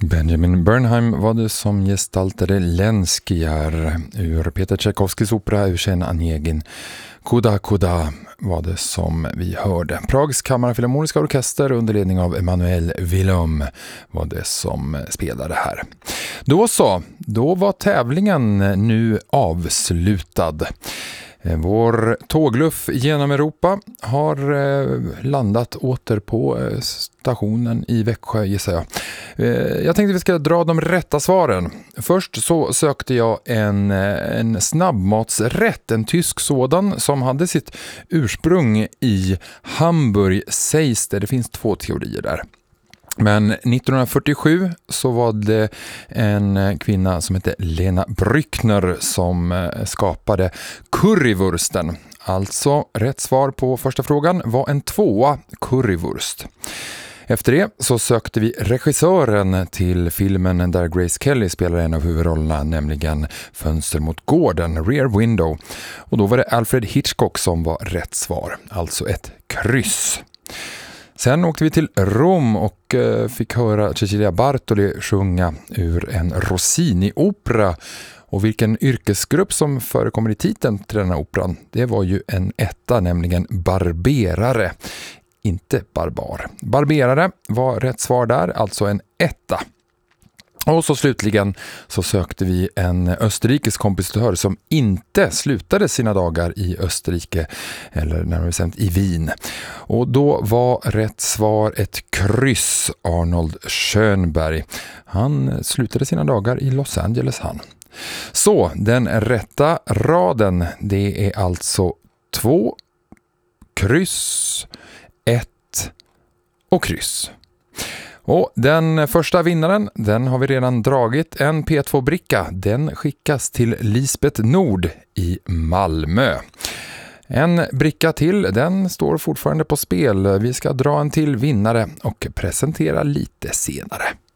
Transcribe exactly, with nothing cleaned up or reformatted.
Benjamin Bernheim var det som gestaltade Lenskiar ur Peter Tchaikovskys opera Eugen Onegin. Kuda Kuda var det som vi hörde. Prags kammarfilharmoniska orkester under ledning av Emanuel Villaume var det som spelade här. Då så, då var tävlingen nu avslutad. Vår tågluff genom Europa har eh, landat åter på eh, stationen i Växjö, gissar jag. Eh, jag tänkte vi ska dra de rätta svaren. Först så sökte jag en, en snabbmatsrätt, en tysk sådan som hade sitt ursprung i Hamburg, sägs det. Det finns två teorier där. Men nittonhundrafyrtiosju så var det en kvinna som hette Lena Brückner som skapade currywursten. Alltså rätt svar på första frågan var en tvåa currywurst. Efter det så sökte vi regissören till filmen där Grace Kelly spelar en av huvudrollerna, nämligen Fönster mot gården, Rear Window. Och då var det Alfred Hitchcock som var rätt svar, alltså ett kryss. Sen åkte vi till Rom och fick höra Cecilia Bartoli sjunga ur en Rossini-opera. Och vilken yrkesgrupp som förekommer i titeln till den här operan, det var ju en etta, nämligen barberare, inte barbar. Barberare var rätt svar där, alltså en etta. Och så slutligen så sökte vi en österrikisk kompositör som inte slutade sina dagar i Österrike, eller närmare bestämt i Wien. Och då var rätt svar ett kryss, Arnold Schönberg. Han slutade sina dagar i Los Angeles, han. Så den rätta raden, det är alltså två, kryss, ett och kryss. Och den första vinnaren, den har vi redan dragit. En P två-bricka, den skickas till Lisbeth Nord i Malmö. En bricka till, den står fortfarande på spel. Vi ska dra en till vinnare och presentera lite senare.